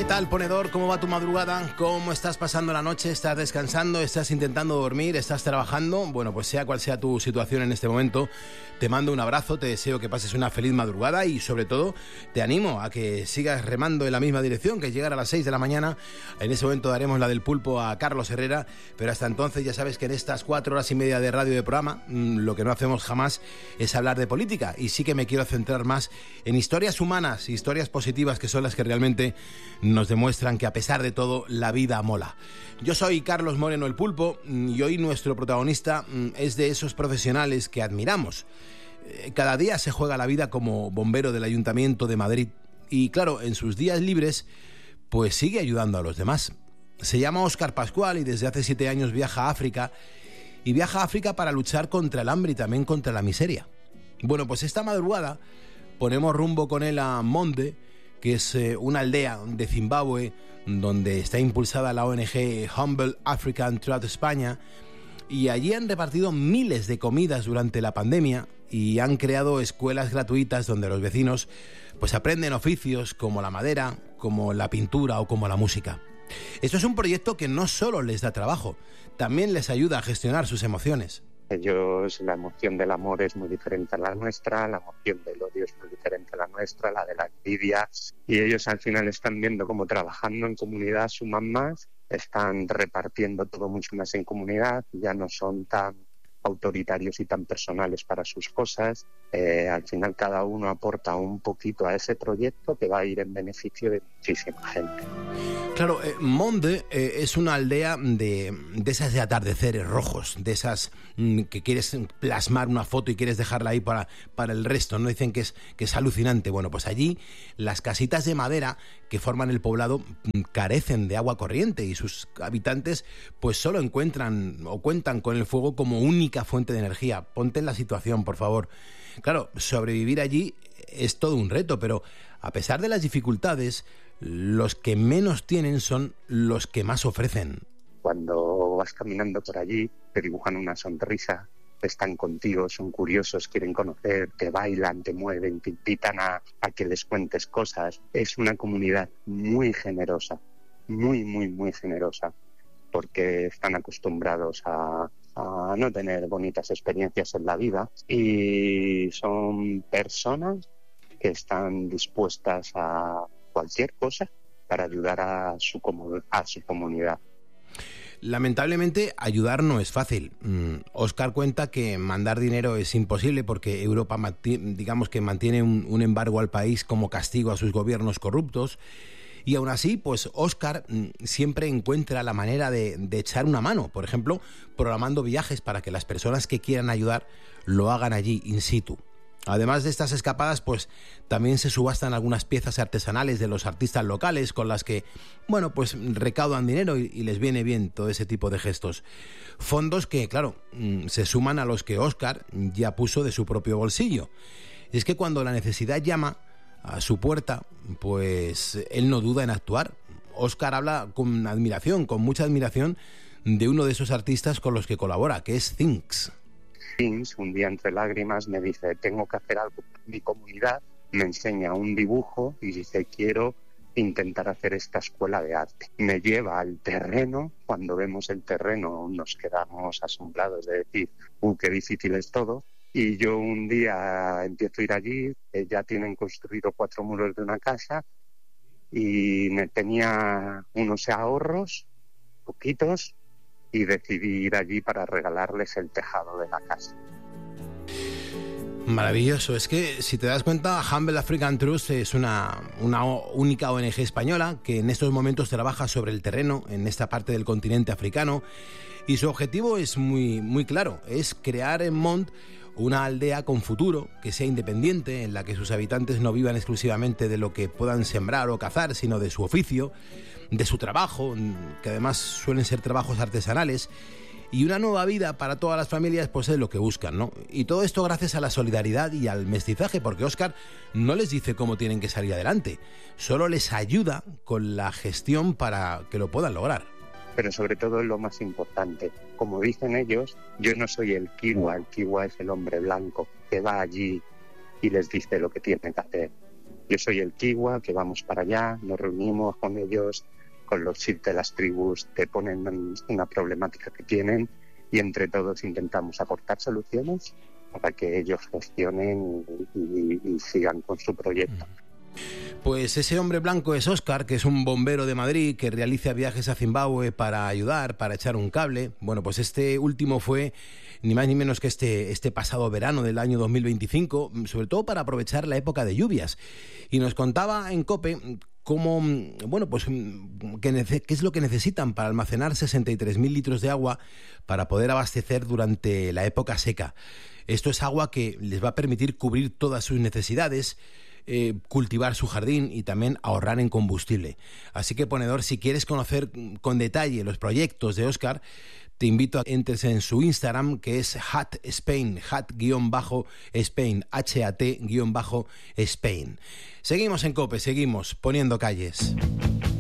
¿Qué tal, ponedor? ¿Cómo va tu madrugada? ¿Cómo estás pasando la noche? ¿Estás descansando? ¿Estás intentando dormir? ¿Estás trabajando? Bueno, pues sea cual sea tu situación en este momento, te mando un abrazo, te deseo que pases una feliz madrugada y sobre todo te animo a que sigas remando en la misma dirección, que llegar a las 6 de la mañana. En ese momento daremos la del pulpo a Carlos Herrera, pero hasta entonces ya sabes que en estas 4 horas y media de radio de programa lo que no hacemos jamás es hablar de política, y sí que me quiero centrar más en historias humanas, historias positivas, que son las que realmente nos demuestran que a pesar de todo la vida mola. Yo soy Carlos Moreno el Pulpo y hoy nuestro protagonista es de esos profesionales que admiramos. Cada día se juega la vida como bombero del Ayuntamiento de Madrid y claro, en sus días libres pues sigue ayudando a los demás. Se llama Óscar Pascual y desde hace 7 años viaja a África, y viaja a África para luchar contra el hambre y también contra la miseria. Bueno, pues esta madrugada ponemos rumbo con él a Monde, que es una aldea de Zimbabue donde está impulsada la ONG Humble African Trust España, y allí han repartido miles de comidas durante la pandemia y han creado escuelas gratuitas donde los vecinos pues aprenden oficios como la madera, como la pintura o como la música. Esto es un proyecto que no solo les da trabajo, también les ayuda a gestionar sus emociones. Ellos, la emoción del amor es muy diferente a la nuestra, la emoción del odio es muy diferente a la nuestra, la de la envidia, y ellos al final están viendo cómo trabajando en comunidad suman más, están repartiendo todo mucho más en comunidad, ya no son tan autoritarios y tan personales para sus cosas. Al final cada uno aporta un poquito a ese proyecto que va a ir en beneficio de muchísima gente. Claro, Monde es una aldea de esas de atardeceres rojos, de esas que quieres plasmar una foto y quieres dejarla ahí para el resto, ¿no? Dicen que es alucinante. Bueno, pues allí las casitas de madera que forman el poblado carecen de agua corriente y sus habitantes pues solo encuentran o cuentan con el fuego como única fuente de energía. Ponte en la situación, por favor. Claro, sobrevivir allí es todo un reto, pero a pesar de las dificultades, los que menos tienen son los que más ofrecen. Cuando vas caminando por allí, te dibujan una sonrisa, están contigo, son curiosos, quieren conocer, te bailan, te mueven, te invitan a que les cuentes cosas. Es una comunidad muy generosa, muy, muy, muy generosa, porque están acostumbrados a no tener bonitas experiencias en la vida, y son personas que están dispuestas a cualquier cosa para ayudar a su comunidad. Lamentablemente, ayudar no es fácil. Óscar cuenta que mandar dinero es imposible porque Europa, digamos que mantiene un embargo al país como castigo a sus gobiernos corruptos. Y aún así, pues Óscar siempre encuentra la manera de echar una mano, por ejemplo, programando viajes para que las personas que quieran ayudar lo hagan allí, in situ. Además de estas escapadas, pues también se subastan algunas piezas artesanales de los artistas locales con las que, bueno, pues recaudan dinero y les viene bien todo ese tipo de gestos. Fondos que, claro, se suman a los que Óscar ya puso de su propio bolsillo. Y es que cuando la necesidad llama a su puerta, pues él no duda en actuar. Óscar habla con admiración, con mucha admiración, de uno de esos artistas con los que colabora, que es Things. Things, un día entre lágrimas, me dice, tengo que hacer algo por mi comunidad, me enseña un dibujo y dice, quiero intentar hacer esta escuela de arte. Me lleva al terreno, cuando vemos el terreno nos quedamos asombrados de decir, qué difícil es todo. Y yo un día empiezo a ir allí, ya tienen construido 4 muros de una casa y me tenía unos ahorros, poquitos, y decidí ir allí para regalarles el tejado de la casa. Maravilloso. Es que si te das cuenta, Humble African Trust es una única ONG española que en estos momentos trabaja sobre el terreno en esta parte del continente africano, y su objetivo es muy, muy claro, es crear en Monde una aldea con futuro, que sea independiente, en la que sus habitantes no vivan exclusivamente de lo que puedan sembrar o cazar, sino de su oficio, de su trabajo, que además suelen ser trabajos artesanales, y una nueva vida para todas las familias, pues es lo que buscan, ¿no? Y todo esto gracias a la solidaridad y al mestizaje, porque Óscar no les dice cómo tienen que salir adelante, solo les ayuda con la gestión para que lo puedan lograr. Pero sobre todo es lo más importante, como dicen ellos, yo no soy el kiwa es el hombre blanco que va allí y les dice lo que tienen que hacer. Yo soy el Kiwa, que vamos para allá, nos reunimos con ellos, con los chiefs de las tribus, te ponen una problemática que tienen y entre todos intentamos aportar soluciones para que ellos gestionen y sigan con su proyecto. Pues ese hombre blanco es Óscar, que es un bombero de Madrid que realiza viajes a Zimbabue para ayudar, para echar un cable. Bueno, pues este último fue ni más ni menos que este pasado verano del año 2025, sobre todo para aprovechar la época de lluvias. Y nos contaba en COPE cómo, bueno, pues qué es lo que necesitan para almacenar 63.000 litros de agua para poder abastecer durante la época seca. Esto es agua que les va a permitir cubrir todas sus necesidades, cultivar su jardín y también ahorrar en combustible. Así que, ponedor, si quieres conocer con detalle los proyectos de Óscar, te invito a que entres en su Instagram, que es @Spain, @Spain, HAT_Spain. Seguimos en COPE, seguimos poniendo calles.